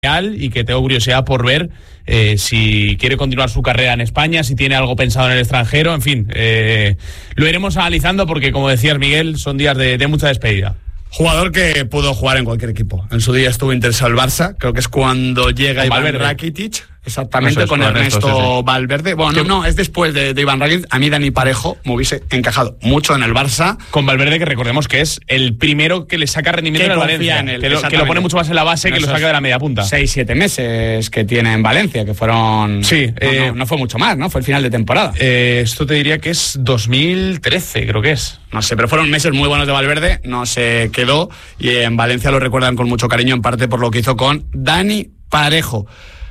y que tengo curiosidad por ver si quiere continuar su carrera en España, si tiene algo pensado en el extranjero, en fin, lo iremos analizando porque, como decías, Miguel, son días de mucha despedida. Jugador que pudo jugar en cualquier equipo. En su día estuvo interesado el Barça, creo que es cuando llega Iván Rakitic, exactamente, con Ernesto sí. Valverde. Bueno, no, es después de Iván Rakitic. A mí Dani Parejo me hubiese encajado mucho en el Barça. Con Valverde, que recordemos que es el primero que le saca rendimiento al Valencia, en él, que lo pone mucho más en la base, que lo saca de la media punta. 6-7 meses que tiene en Valencia, que fueron... Sí. No fue mucho más, ¿no? Fue el final de temporada. Esto te diría que es 2013, creo que es. No sé, pero fueron meses muy buenos de Valverde, no se quedó, y en Valencia lo recuerdan con mucho cariño, en parte por lo que hizo con Dani Parejo.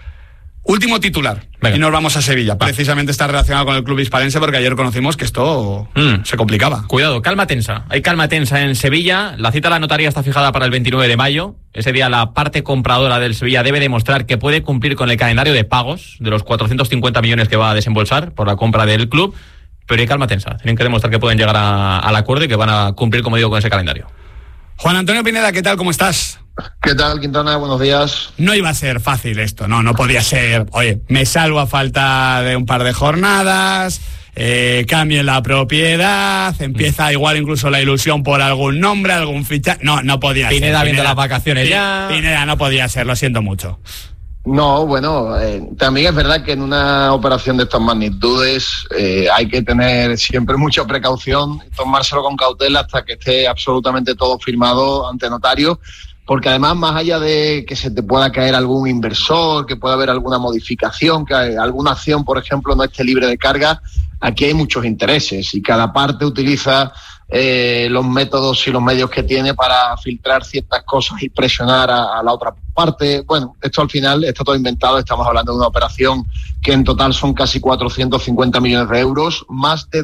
Último titular. Venga. Y nos vamos a Sevilla. Precisamente está relacionado con el club hispalense porque ayer conocimos que esto se complicaba. Cuidado, calma tensa. Hay calma tensa en Sevilla. La cita a la notaría está fijada para el 29 de mayo. Ese día la parte compradora del Sevilla debe demostrar que puede cumplir con el calendario de pagos de los 450 millones que va a desembolsar por la compra del club. Pero hay calma tensa. Tienen que demostrar que pueden llegar al acuerdo y que van a cumplir, como digo, con ese calendario. Juan Antonio Pineda, ¿qué tal? ¿Cómo estás? ¿Qué tal, Quintana? Buenos días. No iba a ser fácil esto, no podía ser. Oye, me salvo a falta de un par de jornadas, cambien la propiedad, empieza igual incluso la ilusión por algún nombre, algún fichaje. No podía ser. Pineda viendo las vacaciones ya. Pineda, no podía ser, lo siento mucho. No, bueno, también es verdad que en una operación de estas magnitudes hay que tener siempre mucha precaución, tomárselo con cautela hasta que esté absolutamente todo firmado ante notario, porque además, más allá de que se te pueda caer algún inversor, que pueda haber alguna modificación, que alguna acción, por ejemplo, no esté libre de carga, aquí hay muchos intereses y cada parte utiliza los métodos y los medios que tiene para filtrar ciertas cosas y presionar a la otra parte. Bueno, esto al final está todo inventado. Estamos hablando de una operación que en total son casi 450 millones de euros, más de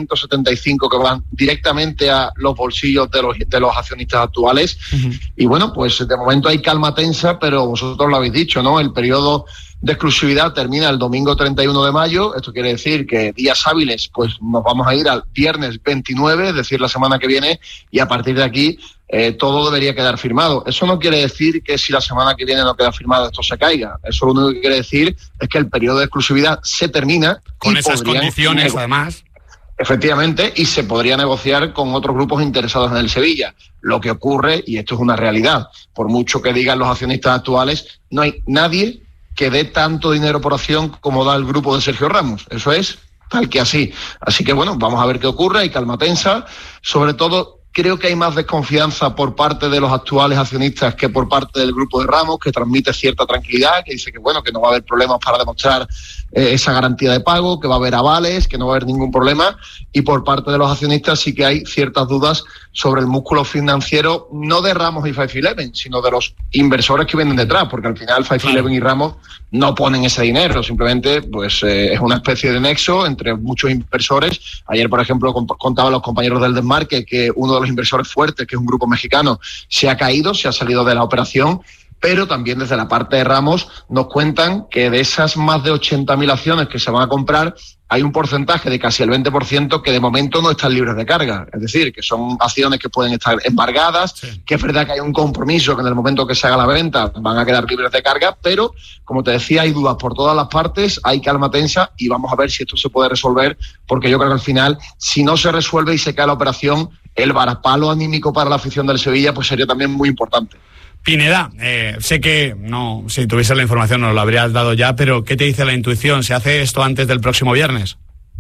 275 que van directamente a los bolsillos de los accionistas actuales. Uh-huh. Y bueno, pues de momento hay calma tensa, pero vosotros lo habéis dicho, ¿no? El periodo de exclusividad termina el domingo 31 de mayo. Esto quiere decir que días hábiles, pues nos vamos a ir al viernes 29, es decir, la semana que viene, y a partir de aquí todo debería quedar firmado. Eso no quiere decir que si la semana que viene no queda firmado esto se caiga. Eso lo único que quiere decir es que el periodo de exclusividad se termina. Con esas condiciones, además. Efectivamente, y se podría negociar con otros grupos interesados en el Sevilla. Lo que ocurre, y esto es una realidad, por mucho que digan los accionistas actuales, no hay nadie que dé tanto dinero por acción como da el grupo de Sergio Ramos. Eso es tal que así. Así que bueno, vamos a ver qué ocurre, hay calma tensa. Sobre todo, creo que hay más desconfianza por parte de los actuales accionistas que por parte del grupo de Ramos, que transmite cierta tranquilidad, que dice que bueno, que no va a haber problemas para demostrar esa garantía de pago, que va a haber avales, que no va a haber ningún problema. Y por parte de los accionistas sí que hay ciertas dudas sobre el músculo financiero, no de Ramos y 511, sino de los inversores que vienen detrás, porque al final 511 y Ramos no ponen ese dinero, simplemente pues es una especie de nexo entre muchos inversores. Ayer, por ejemplo, contaban los compañeros del Desmarque que uno de los inversores fuertes, que es un grupo mexicano, se ha caído, se ha salido de la operación. Pero también desde la parte de Ramos nos cuentan que de esas más de 80.000 acciones que se van a comprar, hay un porcentaje de casi el 20% que de momento no están libres de carga. Es decir, que son acciones que pueden estar embargadas, sí. Que es verdad que hay un compromiso que en el momento que se haga la venta van a quedar libres de carga, pero, como te decía, hay dudas por todas las partes, hay calma tensa y vamos a ver si esto se puede resolver, porque yo creo que al final, si no se resuelve y se cae la operación, el varapalo anímico para la afición del Sevilla pues sería también muy importante. Pineda, sé que no, si tuviese la información nos lo habrías dado ya, pero ¿qué te dice la intuición? ¿Se hace esto antes del próximo viernes?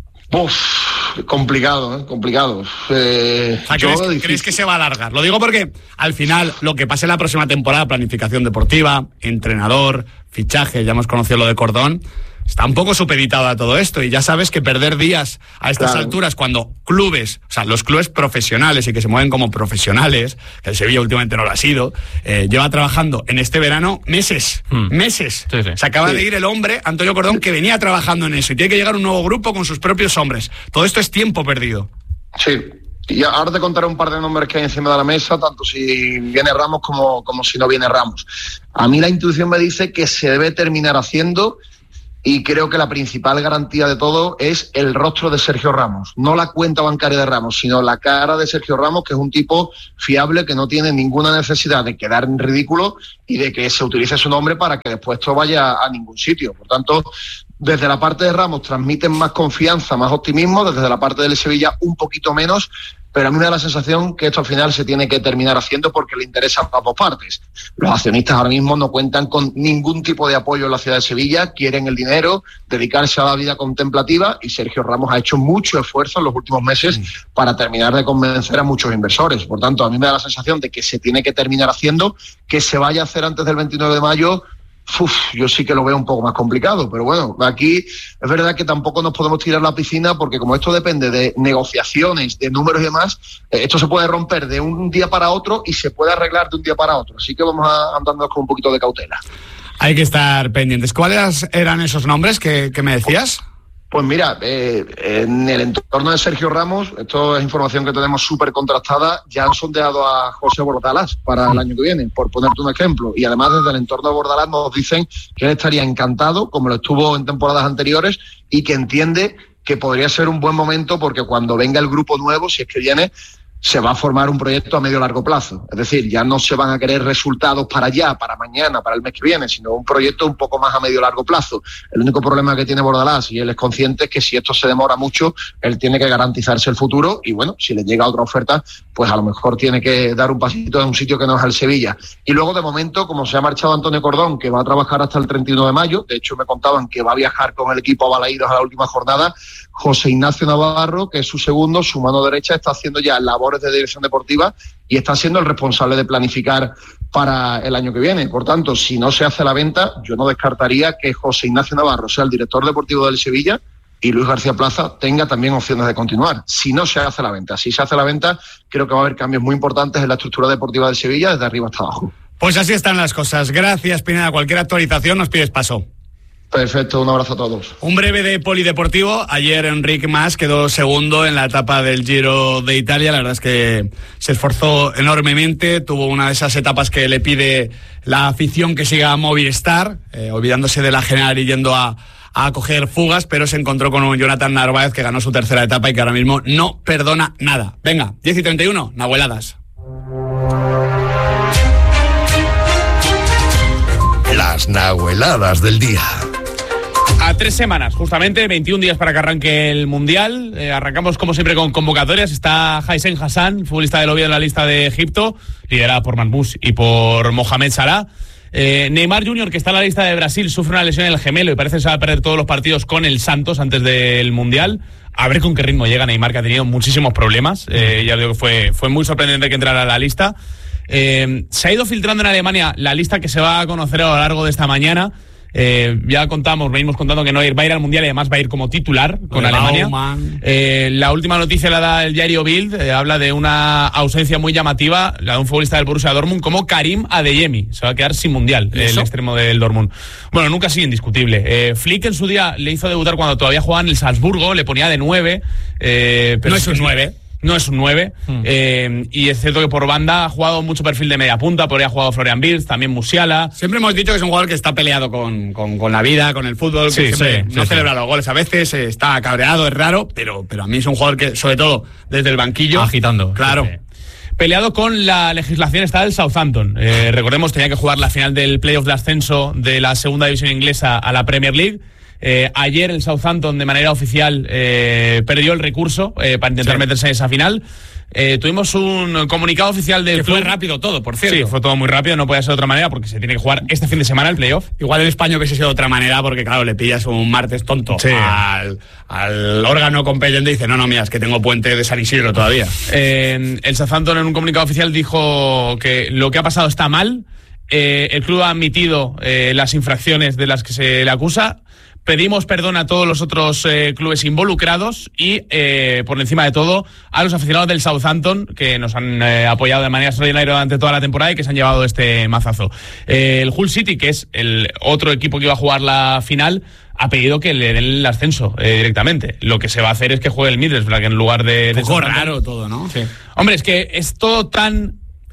Complicado. ¿Crees que se va a alargar? Lo digo porque al final lo que pase la próxima temporada, planificación deportiva, entrenador, fichaje, ya hemos conocido lo de Cordón, está un poco supeditado a todo esto y ya sabes que perder días a estas alturas cuando clubes, o sea, los clubes profesionales y que se mueven como profesionales, que el Sevilla últimamente no lo ha sido, lleva trabajando en este verano meses. Sí. Se acaba de ir el hombre, Antonio Cordón, que venía trabajando en eso y tiene que llegar un nuevo grupo con sus propios hombres. Todo esto es tiempo perdido. Sí. Y ahora te contaré un par de nombres que hay encima de la mesa, tanto si viene Ramos como si no viene Ramos. A mí la intuición me dice que se debe terminar haciendo y creo que la principal garantía de todo es el rostro de Sergio Ramos, no la cuenta bancaria de Ramos, sino la cara de Sergio Ramos, que es un tipo fiable, que no tiene ninguna necesidad de quedar en ridículo y de que se utilice su nombre para que después esto vaya a ningún sitio. Por tanto, desde la parte de Ramos transmiten más confianza, más optimismo, desde la parte del Sevilla un poquito menos, pero a mí me da la sensación que esto al final se tiene que terminar haciendo porque le interesa a las dos partes. Los accionistas ahora mismo no cuentan con ningún tipo de apoyo en la ciudad de Sevilla, quieren el dinero, dedicarse a la vida contemplativa, y Sergio Ramos ha hecho mucho esfuerzo en los últimos meses para terminar de convencer a muchos inversores. Por tanto, a mí me da la sensación de que se tiene que terminar haciendo, que se vaya a hacer antes del 29 de mayo. Yo sí que lo veo un poco más complicado, pero bueno, aquí es verdad que tampoco nos podemos tirar a la piscina, porque como esto depende de negociaciones, de números y demás, esto se puede romper de un día para otro y se puede arreglar de un día para otro, así que vamos andando con un poquito de cautela. Hay que estar pendientes. ¿Cuáles eran esos nombres que me decías? Pues mira, en el entorno de Sergio Ramos, esto es información que tenemos súper contrastada, ya han sondeado a José Bordalás para el año que viene, por ponerte un ejemplo. Y además desde el entorno de Bordalás nos dicen que él estaría encantado, como lo estuvo en temporadas anteriores, y que entiende que podría ser un buen momento, porque cuando venga el grupo nuevo, si es que viene, se va a formar un proyecto a medio largo plazo. Es decir, ya no se van a querer resultados para allá, para mañana, para el mes que viene, sino un proyecto un poco más a medio largo plazo. El único problema que tiene Bordalás, y él es consciente, es que si esto se demora mucho, él tiene que garantizarse el futuro, y bueno, si le llega otra oferta, pues a lo mejor tiene que dar un pasito en un sitio que no es el Sevilla. Y luego, de momento, como se ha marchado Antonio Cordón, que va a trabajar hasta el 31 de mayo, de hecho me contaban que va a viajar con el equipo a Balaídos a la última jornada, José Ignacio Navarro, que es su segundo, su mano derecha, está haciendo ya labores de dirección deportiva y está siendo el responsable de planificar para el año que viene. Por tanto, si no se hace la venta, yo no descartaría que José Ignacio Navarro sea el director deportivo del Sevilla y Luis García Plaza tenga también opciones de continuar, si no se hace la venta. Si se hace la venta, creo que va a haber cambios muy importantes en la estructura deportiva del Sevilla desde arriba hasta abajo. Pues así están las cosas. Gracias, Pineda. Cualquier actualización nos pides paso. Perfecto, un abrazo a todos. Un breve de polideportivo. Ayer Enric Mas quedó segundo en la etapa del Giro de Italia. La verdad es que se esforzó enormemente. Tuvo una de esas etapas que le pide la afición que siga a Movistar, olvidándose de la general y yendo a coger fugas, pero se encontró con un Jonathan Narváez que ganó su tercera etapa y que ahora mismo no perdona nada. Venga, 10:31, Nahueladas. Las Nahueladas del día. A 3 semanas, justamente, 21 días para que arranque el Mundial. Arrancamos, como siempre, con convocatorias. Está Haisen Hassan, futbolista del Oviedo en la lista de Egipto, liderada por Marmoush y por Mohamed Salah. Neymar Jr., que está en la lista de Brasil, sufre una lesión en el gemelo y parece que se va a perder todos los partidos con el Santos antes del Mundial. A ver con qué ritmo llega Neymar, que ha tenido muchísimos problemas. Ya digo que fue muy sorprendente que entrara a la lista. Se ha ido filtrando en Alemania la lista que se va a conocer a lo largo de esta mañana. Ya venimos contando que no va a ir al Mundial y además va a ir como titular con Alemania. La última noticia la da el diario Bild, habla de una ausencia muy llamativa, la de un futbolista del Borussia Dortmund como Karim Adeyemi. Se va a quedar sin Mundial, el extremo del Dortmund. Bueno, nunca ha sido indiscutible. Flick en su día le hizo debutar cuando todavía jugaba en el Salzburgo, le ponía de 9. Pero no es un 9. No es un 9, y es cierto que por banda ha jugado mucho perfil de media punta, por ahí ha jugado Florian Wirtz, también Musiala. Siempre hemos dicho que es un jugador que está peleado con la vida, con el fútbol, que no celebra los goles a veces, está cabreado, es raro, pero a mí es un jugador que, sobre todo, desde el banquillo... Agitando. Claro. Peleado con la legislación está el Southampton. Recordemos, tenía que jugar la final del playoff de ascenso de la segunda división inglesa a la Premier League. Ayer el Southampton de manera oficial perdió el recurso para intentar meterse en esa final. Tuvimos un comunicado oficial del club. Fue rápido todo, por cierto. Sí, fue todo muy rápido, no podía ser de otra manera porque se tiene que jugar este fin de semana el playoff. Igual el español hubiese sido de otra manera porque, claro, le pillas un martes tonto al órgano competente y dice, no, mira, es que tengo puente de San Isidro todavía. El Southampton en un comunicado oficial dijo que lo que ha pasado está mal. El club ha admitido las infracciones de las que se le acusa. Pedimos perdón a todos los otros clubes involucrados y, por encima de todo, a los aficionados del Southampton que nos han apoyado de manera extraordinaria durante toda la temporada y que se han llevado este mazazo. El Hull City, que es el otro equipo que iba a jugar la final, ha pedido que le den el ascenso directamente. Lo que se va a hacer es que juegue el Middlesbrough en lugar de... Un poco raro todo, ¿no? Sí. Hombre, es que es todo tan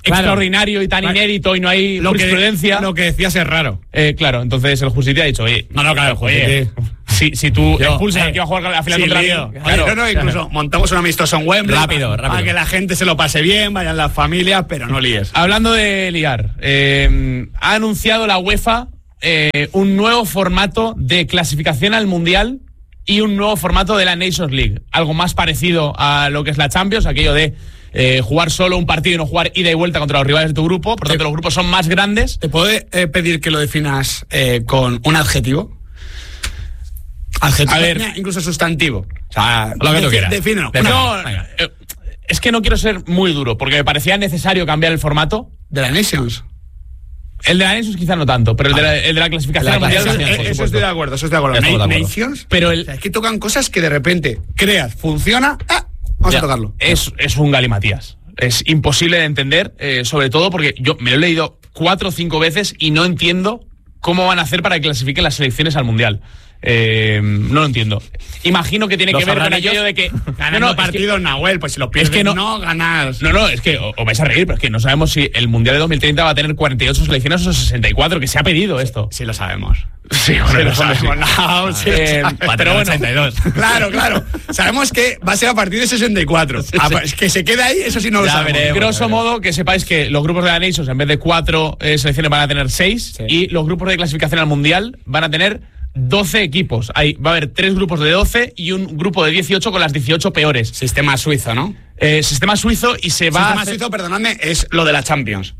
extraordinario y tan inédito y no hay jurisprudencia. Lo que decías es raro. Claro, entonces el Justicia ha dicho, oye, claro, oye, si tú expulsas al que va a jugar la final contra mí, claro, incluso montamos un amistoso en Wembley rápido. Para que la gente se lo pase bien, vayan las familias, pero no líes. Hablando de liar, ha anunciado la UEFA un nuevo formato de clasificación al Mundial y un nuevo formato de la Nations League, algo más parecido a lo que es la Champions, aquello de jugar solo un partido y no jugar ida y vuelta contra los rivales de tu grupo, por tanto los grupos son más grandes. ¿Te puedo pedir que lo definas con un adjetivo? Adjetivo, a ver, incluso sustantivo. O sea, lo que tú quieras. Defínelo. Es que no quiero ser muy duro, porque me parecía necesario cambiar el formato. De la Nations. El de la Nations quizá no tanto, pero el de la clasificación al Mundial. Eso estoy de acuerdo, Nations, pero o sea, es que tocan cosas que de repente creas, funciona, vamos a tocarlo. Es un galimatías. Es imposible de entender, sobre todo porque yo me lo he leído 4 o 5 veces y no entiendo cómo van a hacer para que clasifiquen las selecciones al Mundial. No lo entiendo. Imagino que tiene que ver con aquello de que ganando partidos, Nahuel, pues si los pierdes, es que no ganas. No, es que os vais a reír, pero es que no sabemos si el Mundial de 2030 va a tener 48 selecciones o 64, que se ha pedido esto. Sí lo sabemos. Sí, bueno, lo sabemos. No, sí, pero bueno, 82. Claro. Sabemos que va a ser a partir de 64. Es que se quede ahí, eso sí no lo sabemos. Grosso modo, que sepáis que los grupos de la Nations, en vez de 4 selecciones, van a tener 6, y los grupos de clasificación al Mundial van a tener 12 equipos. Va a haber 3 grupos de 12 y un grupo de 18 con las 18 peores. Sistema suizo, ¿no? Sistema suizo y se va Sistema suizo, perdonadme, es lo de la Champions.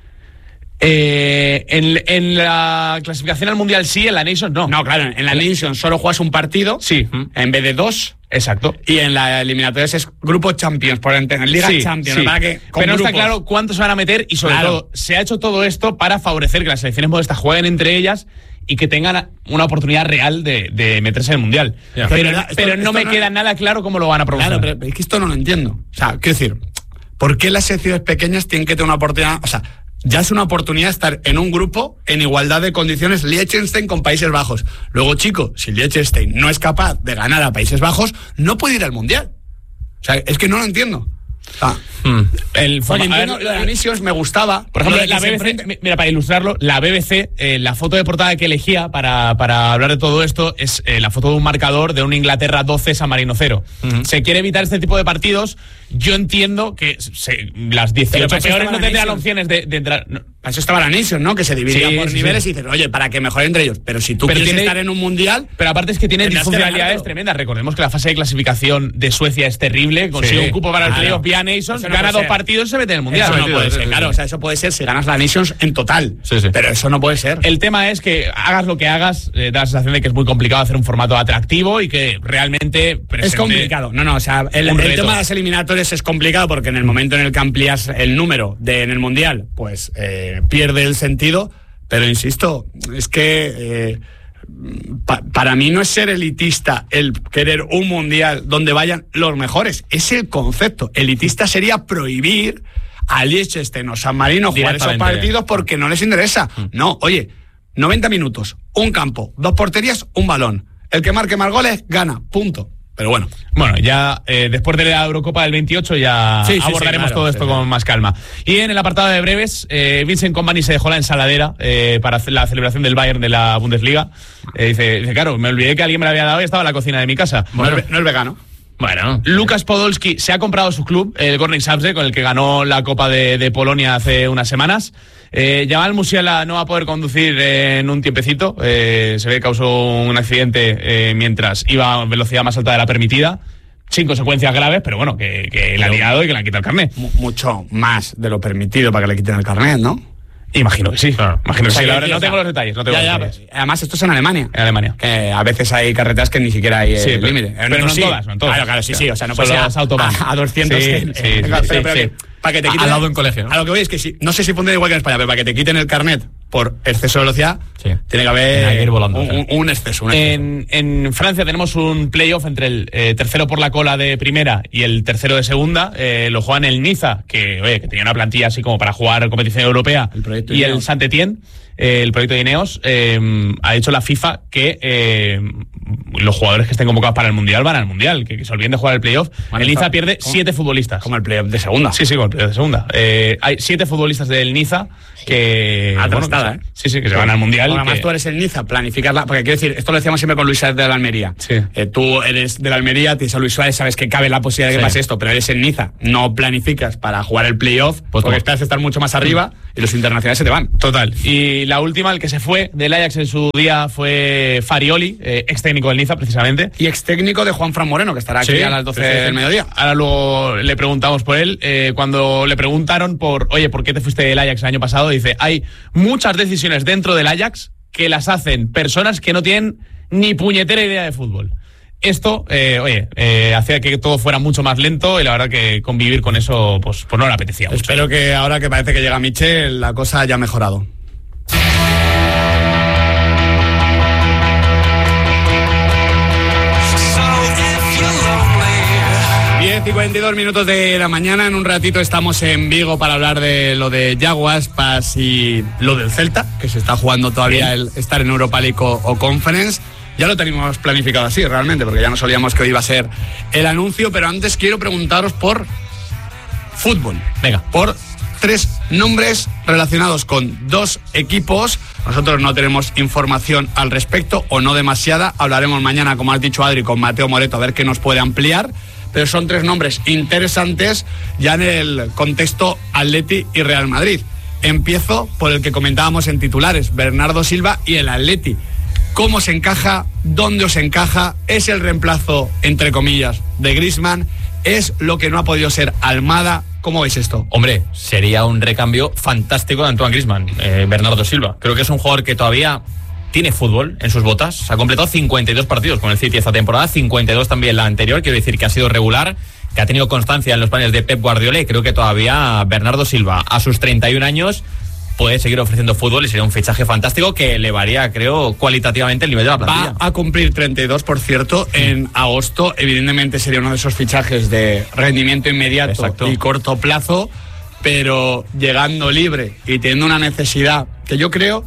En la clasificación al Mundial sí, en la Nations no. No, claro, en la Nations solo juegas un partido. Sí. En vez de 2. Exacto. Y en la eliminatoria es Grupo Champions, por entender. Liga Champions. Sí. Para que, pero no grupos. está claro cuántos se van a meter y sobre todo se ha hecho todo esto para favorecer que las selecciones modestas jueguen entre ellas y que tengan una oportunidad real de meterse en el Mundial. Yeah. Pero no me queda nada claro cómo lo van a producir. Claro, pero es que esto no lo entiendo. O sea, quiero decir, ¿por qué las selecciones pequeñas tienen que tener una oportunidad? O sea, ya es una oportunidad estar en un grupo en igualdad de condiciones Liechtenstein con Países Bajos. Luego, chico, si Liechtenstein no es capaz de ganar a Países Bajos, no puede ir al Mundial. O sea, es que no lo entiendo. La Nations me gustaba. Por ejemplo, la BBC, mira, para ilustrarlo, la BBC, la foto de portada que elegía para hablar de todo esto es la foto de un marcador de un Inglaterra 12, San Marino 0. Se quiere evitar este tipo de partidos. Yo entiendo que las 18 peores no tendrían opciones de entrar. No. Para eso estaba la Nations, ¿no? Que se dividía por niveles y dices, oye, para que mejoren entre ellos. Pero si tú quieres estar en un Mundial... Pero aparte es que tiene disfuncionalidades tremendas. Recordemos que la fase de clasificación de Suecia es terrible. Consigue un cupo para el playoff vía Nations, gana 2 partidos y se mete en el Mundial. Eso no puede ser, claro. O sea, eso puede ser si ganas la Nations en total. Sí. Pero eso no puede ser. El tema es que hagas lo que hagas, da la sensación de que es muy complicado hacer un formato atractivo y que realmente... Es complicado. No, o sea, el tema de las eliminatorias es complicado porque en el momento en el que amplías el número en el Mundial, pues pierde el sentido, pero insisto, es que para mí no es ser elitista el querer un Mundial donde vayan los mejores, es el concepto. Elitista sería prohibir a Liechtenstein o San Marino jugar esos partidos porque no les interesa. No, oye, 90 minutos, un campo, 2 porterías, un balón. El que marque más goles gana, punto. Pero bueno, ya después de la Eurocopa del 28 ya abordaremos todo esto con más calma. Y en el apartado de breves, Vincent Kompany se dejó la ensaladera para la celebración del Bayern de la Bundesliga. Dice, claro, me olvidé que alguien me la había dado y estaba en la cocina de mi casa. No es vegano. Bueno, Lukas Podolski se ha comprado su club, el Górnik Zabrze, con el que ganó la Copa de Polonia hace unas semanas. Jamal Musiala no va a poder conducir en un tiempecito. Se ve que causó un accidente mientras iba a velocidad más alta de la permitida. Sin consecuencias graves, pero bueno, que le ha liado y que le han quitado el carnet. Mucho más de lo permitido para que le quiten el carnet, ¿no? Imagino que sí. Claro. Imagino que sí. La verdad, no tengo los detalles. Además, esto es en Alemania. En Alemania. Que a veces hay carreteras que ni siquiera hay límite. Pero no en todas. Claro, sí. O sea, no puede ser a 200. Para que te quiten, al lado de un colegio, ¿no? A lo que voy es que no sé si funciona igual que en España, pero para que te quiten el carnet por exceso de velocidad, tiene que haber un exceso. En Francia tenemos un playoff entre el tercero por la cola de primera y el tercero de segunda. Lo juegan el Niza, que tenía una plantilla así como para jugar competición europea, y el Saint-Étienne, el proyecto de Ineos. Ha dicho la FIFA que los jugadores que estén convocados para el Mundial van al Mundial, que se olviden de jugar el playoff. Bueno, el Niza pierde 7 futbolistas. Como el playoff de segunda. Sí, como el playoff de segunda. Hay 7 futbolistas del Niza que... Atrastada, Sí, que se van al Mundial. Bueno, además tú eres el Niza, planificarla, porque quiero decir, esto lo decíamos siempre con Luis Suárez de la Almería. Sí. Tú eres de la Almería, tienes a Luis Suárez, sabes que cabe la posibilidad de que pase esto, pero eres el Niza, no planificas para jugar el playoff, porque esperas estar mucho más arriba y los internacionales se te van. Total. Y la última, el que se fue del Ajax en su día fue Farioli, ex técnico del Niza precisamente. Y ex técnico de Juan Fran Moreno, que estará aquí a las 12 del mediodía. Ahora luego le preguntamos por él. Cuando le preguntaron ¿por qué te fuiste del Ajax el año pasado? Dice, hay muchas decisiones dentro del Ajax que las hacen personas que no tienen ni puñetera idea de fútbol. Esto, hacía que todo fuera mucho más lento y la verdad que convivir con eso pues no le apetecía mucho. Espero que ahora que parece que llega Michel, la cosa haya mejorado. 10:42 minutos de la mañana. En un ratito estamos en Vigo para hablar de lo de Jaguars, Paz y lo del Celta, que se está jugando todavía el estar en Europa League o Conference. Ya lo teníamos planificado así, realmente, porque ya no sabíamos que hoy iba a ser el anuncio, pero antes quiero preguntaros por fútbol. Venga. Por 3 nombres relacionados con 2 equipos. Nosotros no tenemos información al respecto, o no demasiada. Hablaremos mañana, como has dicho Adri, con Mateo Moreto, a ver qué nos puede ampliar. Pero son 3 nombres interesantes ya en el contexto Atleti y Real Madrid. Empiezo por el que comentábamos en titulares, Bernardo Silva y el Atleti. ¿Cómo se encaja? ¿Dónde os encaja? ¿Es el reemplazo, entre comillas, de Griezmann? ¿Es lo que no ha podido ser Almada? ¿Cómo veis esto? Hombre, sería un recambio fantástico de Antoine Griezmann, Bernardo Silva. Creo que es un jugador que todavía tiene fútbol en sus botas. Ha completado 52 partidos con el City esta temporada, 52 también la anterior. Quiero decir que ha sido regular, que ha tenido constancia en los planes de Pep Guardiola, y creo que todavía Bernardo Silva, a sus 31 años, puede seguir ofreciendo fútbol y sería un fichaje fantástico que elevaría, creo, cualitativamente el nivel de la plantilla. Va a cumplir 32, por cierto, en agosto. Evidentemente sería uno de esos fichajes de rendimiento inmediato. Exacto. Y corto plazo, pero llegando libre y teniendo una necesidad que yo creo,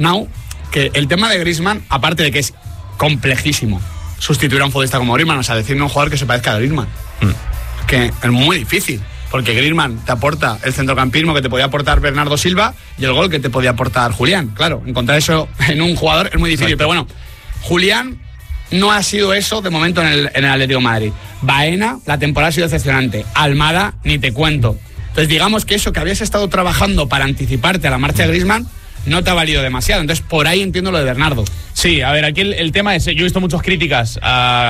que el tema de Griezmann, aparte de que es complejísimo sustituir a un futbolista como Griezmann, o sea, decirle a un jugador que se parezca a Griezmann, que es muy difícil, porque Griezmann te aporta el centrocampismo que te podía aportar Bernardo Silva y el gol que te podía aportar Julián. Claro, encontrar eso en un jugador es muy difícil. Exacto. Pero bueno, Julián no ha sido eso de momento en el Atlético de Madrid. Baena, la temporada ha sido decepcionante. Almada, ni te cuento. Entonces digamos que eso que habías estado trabajando para anticiparte a la marcha de Griezmann no te ha valido demasiado. Entonces por ahí entiendo lo de Bernardo. Sí, a ver, aquí el tema es, yo he visto muchas críticas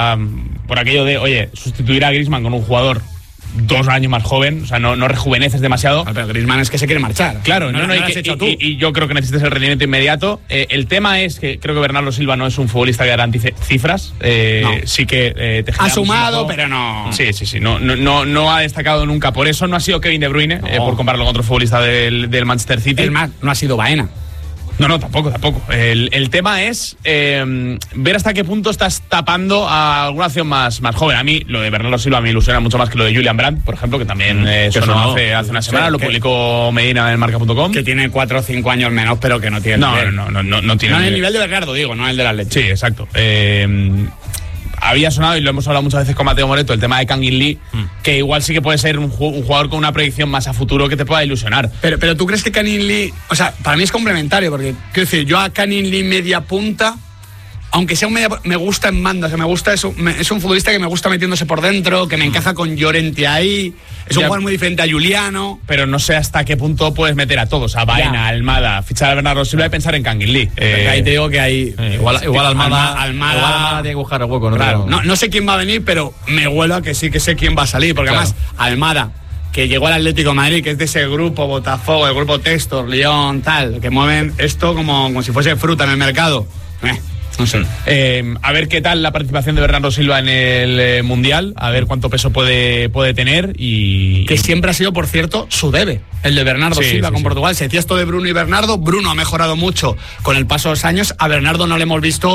por aquello de, sustituir a Griezmann con un jugador 2 años más joven, o sea, no rejuveneces demasiado. Pero Griezmann es que se quiere marchar. Claro, y yo creo que necesitas el rendimiento inmediato. El tema es que creo que Bernardo Silva no es un futbolista que garantice cifras. No. Sí que te ha sumado, pero no. Sí. No ha destacado nunca. Por eso no ha sido Kevin De Bruyne, por compararlo con otro futbolista del Manchester City. El más, no ha sido Baena. No, tampoco. El tema es ver hasta qué punto estás tapando a alguna acción más joven. A mí, lo de Bernardo Silva me ilusiona mucho más que lo de Julian Brandt, por ejemplo, que también sonó hace una semana, lo publicó Medina en marca.com. Que tiene 4 o 5 años menos, pero que no tiene no tiene el nivel de Bernardo, digo, no el de la leche. Sí, exacto. Había sonado, y lo hemos hablado muchas veces con Mateo Moreto, el tema de Kang-in Lee, que igual sí que puede ser un jugador con una proyección más a futuro que te pueda ilusionar. Pero ¿tú crees que Kang-in Lee, o sea, para mí es complementario, porque quiero decir, yo a Kang-in Lee media punta, aunque sea un media, me gusta en banda, o sea, me gusta eso, es un futbolista que me gusta metiéndose por dentro, que me encaja con Llorente ahí, es un jugador muy diferente a Juliano. Pero no sé hasta qué punto puedes meter a todos, a Baena, Almada, fichar a Bernardo Silva y pensar en Kang-in Lee. Ahí te digo que hay... Igual Almada tiene que buscar el hueco, ¿no? Claro, no sé quién va a venir, pero me huelo a que sí que sé quién va a salir, porque además Almada, que llegó al Atlético de Madrid, que es de ese grupo Botafogo, el grupo Textor, León, tal, que mueven esto como si fuese fruta en el mercado. No sé. A ver qué tal la participación de Bernardo Silva en el Mundial, a ver cuánto peso puede tener. Y que siempre ha sido, por cierto, su debe, el de Bernardo Silva con Portugal. Se decía esto de Bruno y Bernardo. Bruno ha mejorado mucho con el paso de los años. A Bernardo no le hemos visto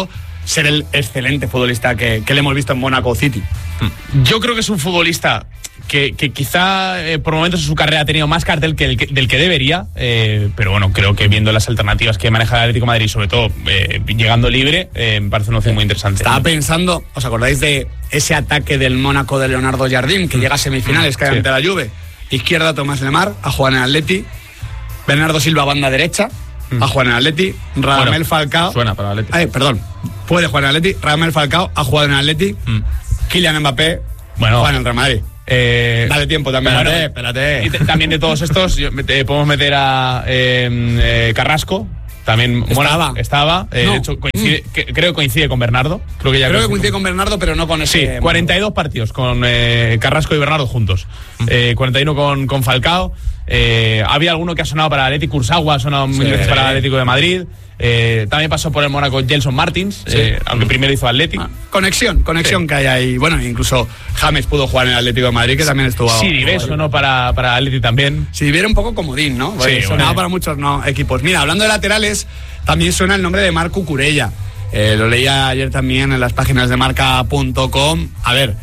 ser el excelente futbolista que le hemos visto en Mónaco City. Yo creo que es un futbolista que quizá por momentos en su carrera ha tenido más cartel del que debería, pero bueno, creo que viendo las alternativas que maneja el Atlético de Madrid, sobre todo llegando libre, me parece una opción muy interesante. Estaba pensando, ¿os acordáis de ese ataque del Mónaco de Leonardo Jardim, que llega a semifinales, cae ante la Juve? Izquierda, Tomás Lemar, a jugar en el Atleti. Bernardo Silva, banda derecha, a jugar en el Atleti. Radamel Falcao. Suena para el Atleti. Perdón, puede jugar en el Atleti. Radamel Falcao ha jugado en el Atleti. Kylian Mbappé, juega en el Real Madrid. Dale tiempo también. Espérate. Y también de todos estos, podemos meter a Carrasco. También estaba. De hecho, creo que coincide con Bernardo. Creo que coincide con Bernardo, pero no con ese. Sí, 42 partidos con Carrasco y Bernardo juntos. 41 con Falcao. Había alguno que ha sonado para el Athletic, Kurzawa ha sonado mil veces para el Atlético de Madrid. También pasó por el Mónaco Gelson Martins, aunque primero hizo Athletic. Conexión que hay ahí. Bueno, incluso James pudo jugar en el Atlético de Madrid, que también estuvo. Sí, Dives sonó para Athletic también. Sí, Dives un poco comodín, ¿no? Sí, sonaba para muchos equipos. Mira, hablando de laterales, también suena el nombre de Marc Cucurella. Lo leía ayer también en las páginas de marca.com. A ver,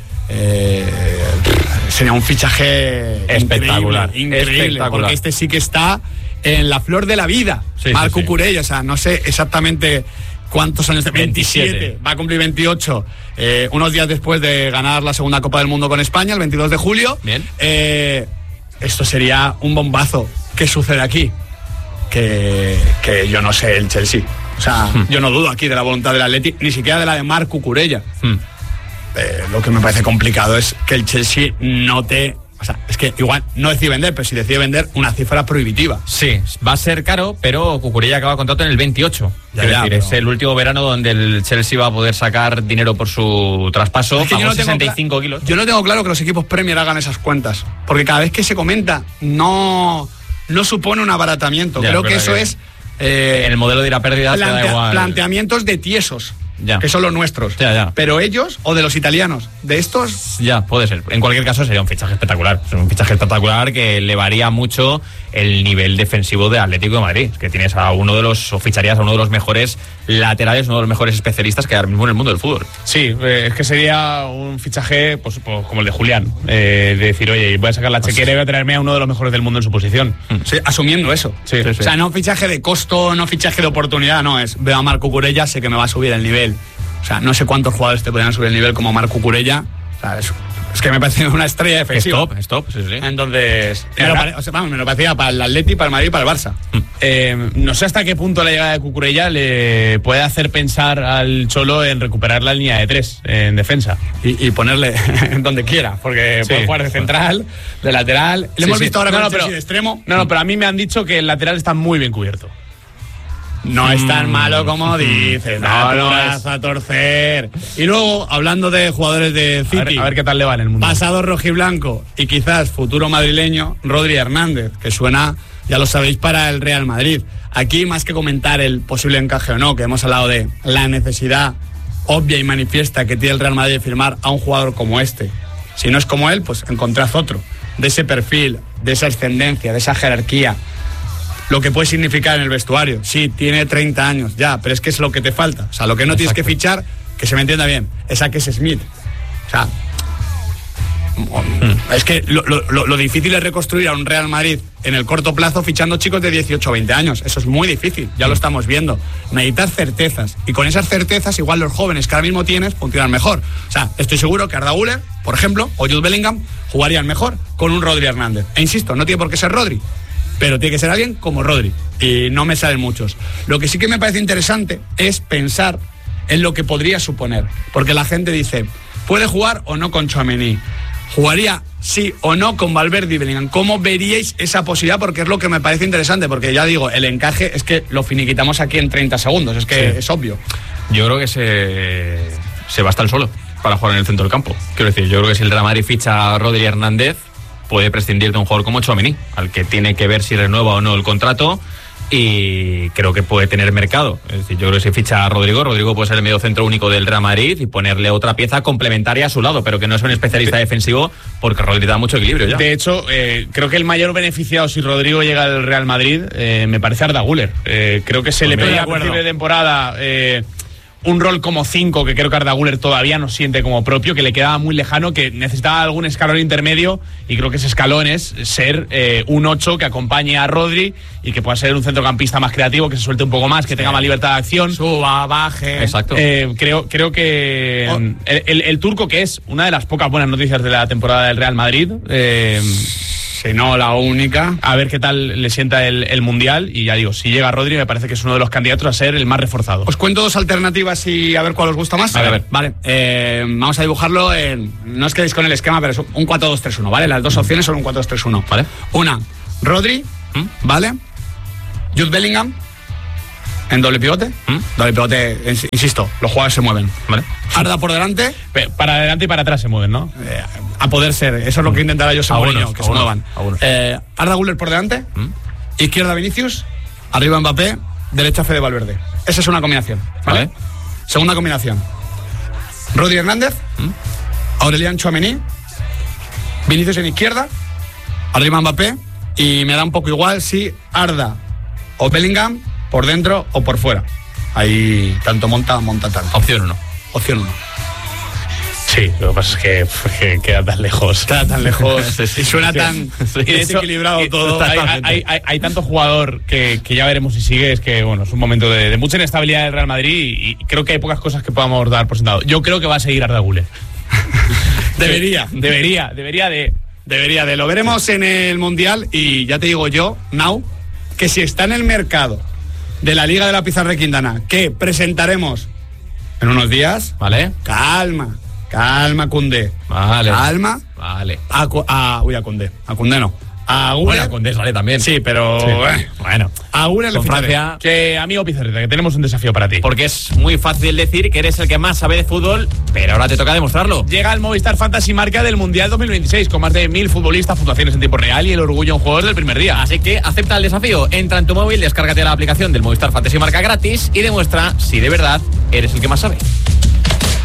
sería un fichaje espectacular, increíble, porque este sí que está en la flor de la vida. Marc Cucurella, o sea, no sé exactamente cuántos años, 27, va a cumplir 28, unos días después de ganar la segunda Copa del Mundo con España, el 22 de julio. Bien. Esto sería un bombazo. ¿Qué sucede aquí? Que yo no sé, el Chelsea. O sea, yo no dudo aquí de la voluntad del Atleti, ni siquiera de la de Marc Cucurella. Lo que me parece complicado es que el Chelsea note. O sea, es que igual no decide vender, pero si decide vender, una cifra prohibitiva. Sí, va a ser caro, pero Cucurella acaba contrato en el 28. Es el último verano donde el Chelsea va a poder sacar dinero por su traspaso. Es que pagó 65 kilos. Yo no tengo claro que los equipos Premier hagan esas cuentas, porque cada vez que se comenta no supone un abaratamiento. Creo que eso es... el modelo de ir a pérdida te da igual. Planteamientos de tiesos. Que son los nuestros. Pero ellos, o de los italianos, de estos... Ya, puede ser. En cualquier caso sería un fichaje espectacular. Es un fichaje espectacular que elevaría mucho el nivel defensivo de Atlético de Madrid. Que tienes ficharías a uno de los mejores laterales, uno de los mejores especialistas que hay ahora mismo en el mundo del fútbol. Sí, es que sería un fichaje pues como el de Julián. De decir, oye, voy a sacar la chequera y voy a traerme a uno de los mejores del mundo en su posición. Sí, asumiendo eso. Sí. O sea, no fichaje de costo, no fichaje de oportunidad, no. Veo a Marc Cucurella, sé que me va a subir el nivel. O sea, no sé cuántos jugadores te podrían subir el nivel como Marc Cucurella. O sea, es que me parece una estrella defensiva. Es top, sí. Entonces, me lo parecía para el Atleti, para el Madrid y para el Barça. No sé hasta qué punto la llegada de Cucurella le puede hacer pensar al Cholo en recuperar la línea de 3 en defensa. Y ponerle donde quiera, porque puede jugar de central, de lateral. Le hemos visto ahora con el de extremo. No, pero a mí me han dicho que el lateral está muy bien cubierto. No es tan malo como dices. No vas a torcer. Y luego, hablando de jugadores de City, a ver qué tal le va en el mundo. Pasado rojiblanco y quizás futuro madrileño, Rodri Hernández, que suena, ya lo sabéis, para el Real Madrid. Aquí, más que comentar el posible encaje o no, que hemos hablado de la necesidad obvia y manifiesta que tiene el Real Madrid de firmar a un jugador como este. Si no es como él, pues encontrad otro. De ese perfil, de esa ascendencia, de esa jerarquía. Lo que puede significar en el vestuario. Sí, tiene 30 años, ya, pero es que es lo que te falta. O sea, lo que no tienes que fichar, que se me entienda bien, es a Kes Smith. O sea, es que lo difícil es reconstruir a un Real Madrid en el corto plazo fichando chicos de 18 o 20 años. Eso es muy difícil, ya lo estamos viendo. Necesitas certezas. Y con esas certezas, igual los jóvenes que ahora mismo tienes funcionan mejor. O sea, estoy seguro que Arda Güler, por ejemplo, o Jude Bellingham jugarían mejor con un Rodri Hernández. E insisto, no tiene por qué ser Rodri, pero tiene que ser alguien como Rodri. Y no me salen muchos. Lo que sí que me parece interesante es pensar en lo que podría suponer. Porque la gente dice, ¿puede jugar o no con Tchouaméni? ¿Jugaría sí o no con Valverde y Bellingham? ¿Cómo veríais esa posibilidad? Porque es lo que me parece interesante. Porque ya digo, el encaje es que lo finiquitamos aquí en 30 segundos. Es que es obvio. Yo creo que se va a estar solo para jugar en el centro del campo. Quiero decir, yo creo que si el Real Madrid ficha a Rodri Hernández, puede prescindir de un jugador como Tchouaméni, al que tiene que ver si renueva o no el contrato, y creo que puede tener mercado. Es decir, yo creo que si ficha a Rodrigo puede ser el medio centro único del Real Madrid y ponerle otra pieza complementaria a su lado, pero que no es un especialista defensivo, porque Rodri da mucho equilibrio ya. De hecho, creo que el mayor beneficiado si Rodrigo llega al Real Madrid me parece Arda Güler. Creo que se le pedía a principio de temporada un rol como 5 que creo que Arda Güler todavía no siente como propio, que le quedaba muy lejano, que necesitaba algún escalón intermedio, y creo que ese escalón es ser un 8 que acompañe a Rodri y que pueda ser un centrocampista más creativo, que se suelte un poco más, que tenga más libertad de acción. Suba, baje. Exacto. Creo que el turco, que es una de las pocas buenas noticias de la temporada del Real Madrid, Si no, la única. a ver qué tal le sienta el Mundial, y ya digo, si llega Rodri me parece que es uno de los candidatos a ser el más reforzado. Os cuento 2 alternativas y a ver cuál os gusta más. A ver. Vale, vamos a dibujarlo no os quedéis con el esquema, pero es un 4-2-3-1, ¿vale? Las 2 opciones son un 4-2-3-1. Vale. Una, Rodri, ¿vale? Jude Bellingham, en doble pivote. Doble pivote, insisto, los jugadores se mueven. Vale. Arda por delante, Para adelante y para atrás se mueven, ¿no? a poder ser. Eso es lo que intentará José Mourinho, que se muevan. Arda Güler por delante, izquierda Vinicius, arriba Mbappé, derecha Fede Valverde. Esa es una combinación, ¿vale? Vale. Segunda combinación. Rodri Hernández, Aurelian Tchouaméni, Vinicius en izquierda, arriba Mbappé, y me da un poco igual si Arda o Bellingham por dentro o por fuera. Ahí tanto monta tanto. Opción 1. Opción 1. Sí, lo que pasa es que queda tan lejos. Queda tan lejos Sí. y suena tan desequilibrado todo. Hay tanto jugador que ya veremos si sigue. Es que, bueno, es un momento de mucha inestabilidad del Real Madrid, y creo que hay pocas cosas que podamos dar por sentado. Yo creo que va a seguir Arda Güler. Debería. Debería de. Lo veremos en el Mundial, y ya te digo yo, Nau, que si está en el mercado de la Liga de la Pizarra Quintana, que presentaremos en unos días, ¿Vale? calma, Koundé. Vale. Calma. Vale. A Koundé. A Koundé no. A Güler. Bueno, con vale también. Sí, pero Bueno. a Güler le Con ficharé. Francia. Que, amigo Pizarreta, que tenemos un desafío para ti. Porque es muy fácil decir que eres el que más sabe de fútbol, pero ahora te toca demostrarlo. Llega el Movistar Fantasy Marca del Mundial 2026, con más de 1000 futbolistas, puntuaciones en tiempo real y el orgullo en jugadores del primer día. Así que acepta el desafío. Entra en tu móvil, descárgate la aplicación del Movistar Fantasy Marca gratis y demuestra si de verdad eres el que más sabe.